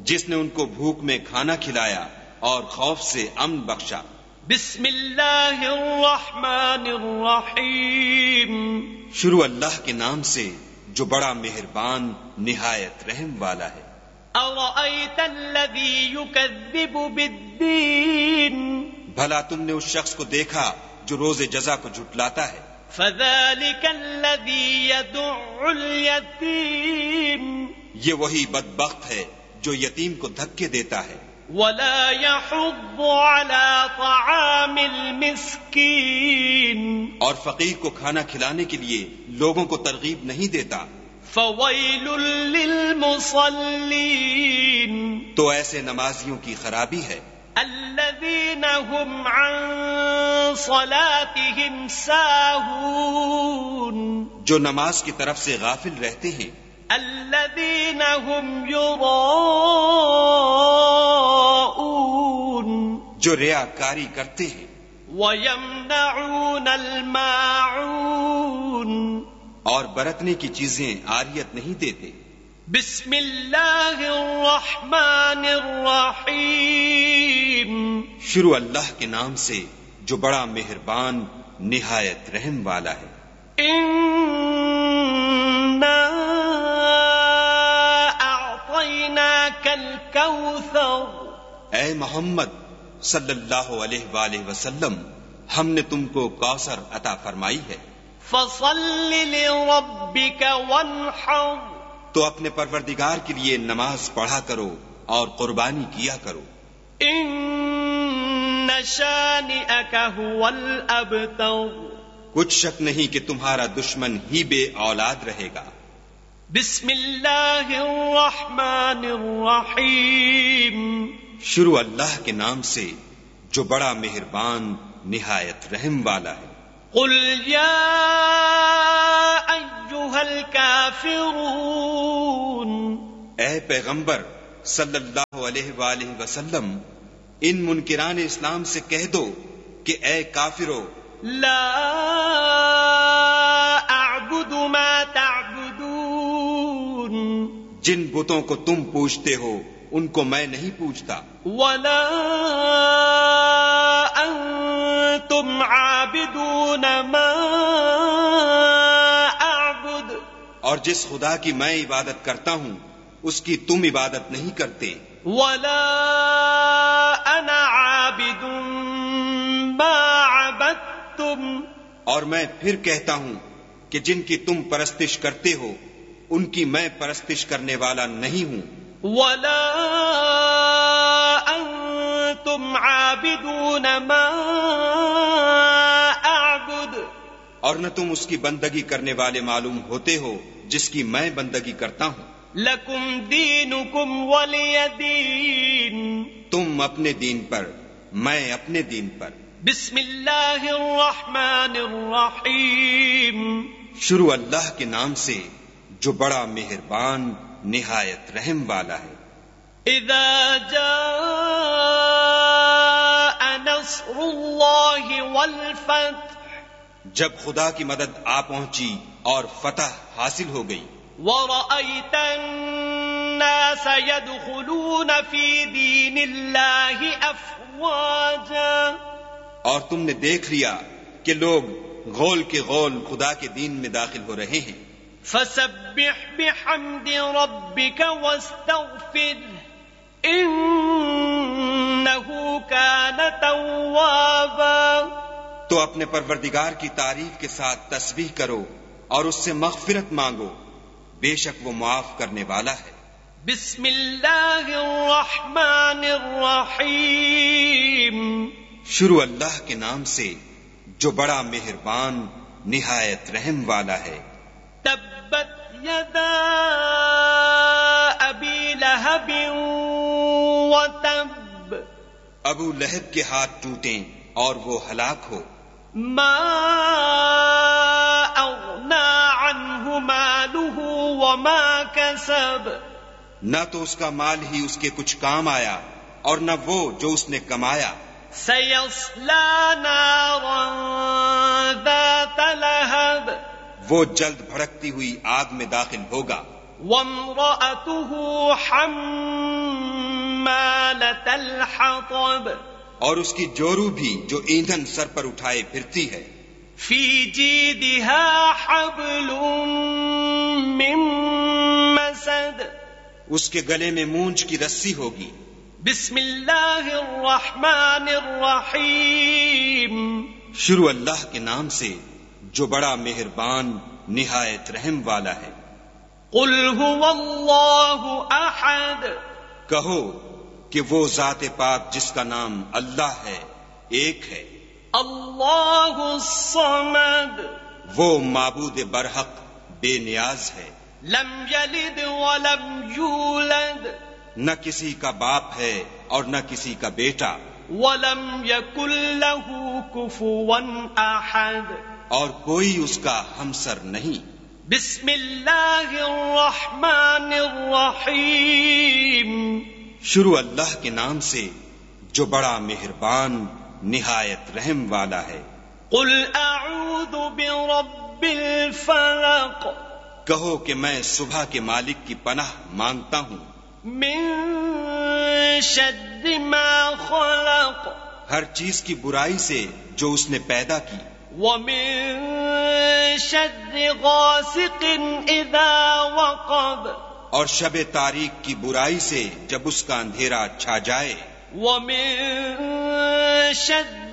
جس نے ان کو بھوک میں کھانا کھلایا اور خوف سے امن بخشا۔ بسم اللہ الرحمن الرحیم، شروع اللہ کے نام سے جو بڑا مہربان نہایت رحم والا ہے۔ ارأیت الذی یکذب بالدین، بھلا تم نے اس شخص کو دیکھا جو روز جزا کو جھٹلاتا ہے؟ فذلک الذی یدع الیتیم، یہ وہی بدبخت ہے جو یتیم کو دھکے دیتا ہے۔ ولا يحض على طعام المسکین، اور فقیر کو کھانا کھلانے کے لیے لوگوں کو ترغیب نہیں دیتا۔ فویل للمصلین، تو ایسے نمازیوں کی خرابی ہے۔ الذین هم عن صلاتهم ساہون، جو نماز کی طرف سے غافل رہتے ہیں۔ الذین هم یراؤون، جو ریاکاری کرتے ہیں۔ وَيَمْنَعُونَ الْمَاعُونَ، اور برتنے کی چیزیں عاریت نہیں دیتے۔ بسم اللہ الرحمن الرحیم، شروع اللہ کے نام سے جو بڑا مہربان نہایت رحم والا ہے۔ اِنَّا أَعْطَيْنَاكَ الْكَوْثَرَ، اے محمد صلی اللہ علیہ وآلہ وسلم، ہم نے تم کو کوثر عطا فرمائی ہے۔ فَصَلِّ لِرَبِّكَ وَانْحَرْ، تو اپنے پروردگار کے لیے نماز پڑھا کرو اور قربانی کیا کرو۔ إِنَّ شَانِئَكَ هُوَ الْأَبْتَرُ، کچھ شک نہیں کہ تمہارا دشمن ہی بے اولاد رہے گا۔ بسم اللہ الرحمن الرحیم، شروع اللہ کے نام سے جو بڑا مہربان نہایت رحم والا ہے۔ قل یا ایھا الکافرون، اے پیغمبر صلی اللہ علیہ وآلہ وسلم، ان منکران اسلام سے کہہ دو کہ اے کافرو، لا اعبد ما تعبدون، جن بتوں کو تم پوجتے ہو ان کو میں نہیں پوجتا۔ ولا انتم عابدون ما اعبد، اور جس خدا کی میں عبادت کرتا ہوں اس کی تم عبادت نہیں کرتے۔ ولا انا عابد ما عبدتم، اور میں پھر کہتا ہوں کہ جن کی تم پرستش کرتے ہو ان کی میں پرستش کرنے والا نہیں ہوں۔ ولا انتم عابدون ما اعبد، اور نہ تم اس کی بندگی کرنے والے معلوم ہوتے ہو جس کی میں بندگی کرتا ہوں۔ لکم دینکم ولی دین، تم اپنے دین پر، میں اپنے دین پر۔ بسم اللہ الرحمن الرحیم، شروع اللہ کے نام سے جو بڑا مہربان نہایت رحم والا ہے۔ اذا جاء نصر اللہ والفتح، جب خدا کی مدد آ پہنچی اور فتح حاصل ہو گئی۔ ورأيت الناس يدخلون في دين الله أفواجا، اور تم نے دیکھ لیا کہ لوگ غول کے غول خدا کے دین میں داخل ہو رہے ہیں۔ فسبح بحمد ربك واستغفره إنه كان توابا، تو اپنے پروردگار کی تعریف کے ساتھ تسبیح کرو اور اس سے مغفرت مانگو، بے شک وہ معاف کرنے والا ہے۔ بسم اللہ الرحمن الرحیم، شروع اللہ کے نام سے جو بڑا مہربان نہایت رحم والا ہے۔ تبت یدا ابی لہب وتب، ابو لہب کے ہاتھ ٹوٹیں اور وہ ہلاک ہو۔ ما اغنى عنه ماله وما كسب، نہ تو اس کا مال ہی اس کے کچھ کام آیا اور نہ وہ جو اس نے کمایا۔ سيصلى نارا ذات لهب، وہ جلد بھڑکتی ہوئی آگ میں داخل ہوگا۔ وامرأته حمالة حمالة الحطب اور اس کی جورو بھی جو ایندھن سر پر اٹھائے پھرتی ہے. في جيدها حبل من مسد اس کے گلے میں مونج کی رسی ہوگی. بسم اللہ الرحمن الرحیم شروع اللہ کے نام سے جو بڑا مہربان نہایت رحم والا ہے. قل هو اللہ احد کہو کہ وہ ذات پاک جس کا نام اللہ ہے ایک ہے. اللہ الصمد وہ معبود برحق بے نیاز ہے. لم یلد ولم یولد نہ کسی کا باپ ہے اور نہ کسی کا بیٹا. ولم یکن له کفوا احد اور کوئی اس کا ہمسر نہیں. بسم اللہ الرحمن الرحیم شروع اللہ کے نام سے جو بڑا مہربان نہایت رحم والا ہے. قل اعوذ برب الفلق کہو کہ میں صبح کے مالک کی پناہ مانگتا ہوں من شر ما خلق ہر چیز کی برائی سے جو اس نے پیدا کی. ومن شر غاسق اذا وقب اور شب تاریک کی برائی سے جب اس کا اندھیرا چھا جائے. ومن شر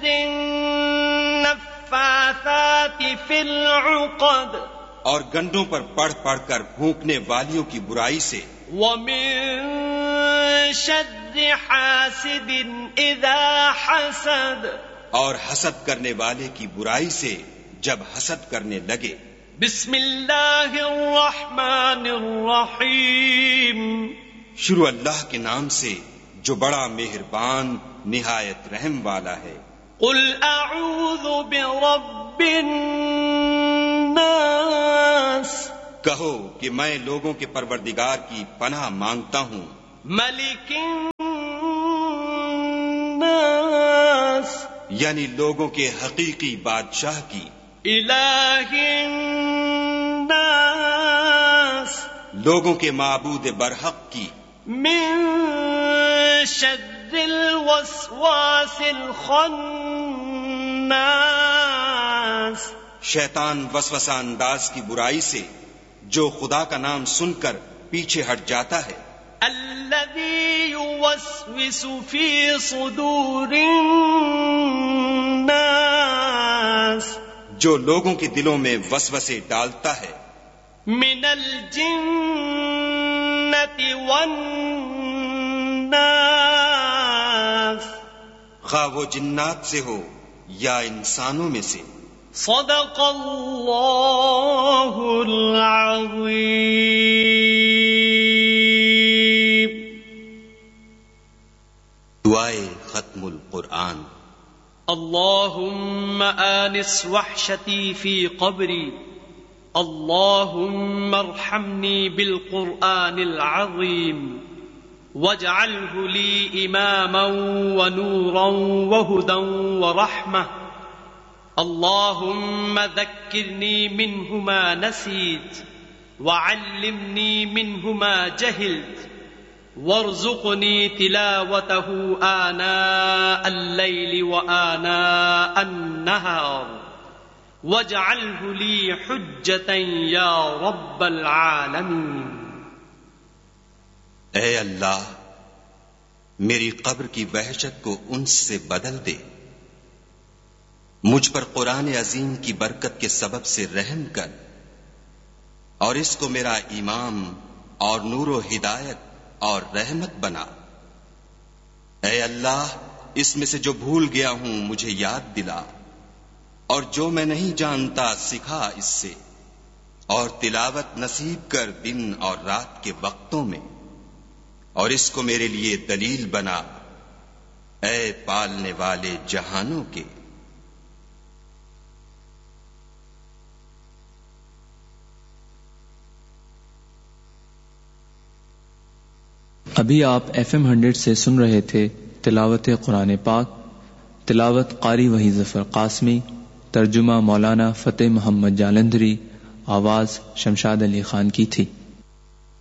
النفاثات في العقد اور گنڈوں پر پڑھ پڑھ کر پھونکنے والیوں کی برائی سے. ومن شر حاسد اذا حسد اور حسد کرنے والے کی برائی سے جب حسد کرنے لگے. بسم اللہ الرحمن الرحیم شروع اللہ کے نام سے جو بڑا مہربان نہایت رحم والا ہے. قل اعوذ برب الناس کہو کہ میں لوگوں کے پروردگار کی پناہ مانگتا ہوں. ملک الناس یعنی لوگوں کے حقیقی بادشاہ کی. الہ الناس لوگوں کے معبود برحق کی. من شر الوسواس الخناس شیطان وسوسہ انداز کی برائی سے جو خدا کا نام سن کر پیچھے ہٹ جاتا ہے. الذي يوسوس في صدور الناس جو لوگوں کے دلوں میں وسوسے ڈالتا ہے. من الجنة والناس خواہ وہ جنات سے ہو یا انسانوں میں سے. صدق اللہ العظیم. دعائے ختم القرآن. اللهم آنس وحشتي في قبري اللهم ارحمني بالقرآن العظيم واجعله لي إماما ونورا وهدى ورحمة اللهم ذكرني منه ما نسيت وعلمني منه ما جهلت وارزقني تلاوته آناء الليل وآناء النهار واجعله لي حجة يا رب العالمين. اے اللہ میری قبر کی وحشت کو انس سے بدل دے. مجھ پر قرآن عظیم کی برکت کے سبب سے رحم کر اور اس کو میرا امام اور نور و ہدایت اور رحمت بنا. اے اللہ اس میں سے جو بھول گیا ہوں مجھے یاد دلا اور جو میں نہیں جانتا سکھا اس سے اور تلاوت نصیب کر دن اور رات کے وقتوں میں اور اس کو میرے لیے دلیل بنا اے پالنے والے جہانوں کے. ابھی آپ FM 100 سے سن رہے تھے تلاوت قرآن پاک. تلاوت قاری وحید ظفر قاسمی، ترجمہ مولانا فتح محمد جالندھری، آواز شمشاد علی خان کی تھی.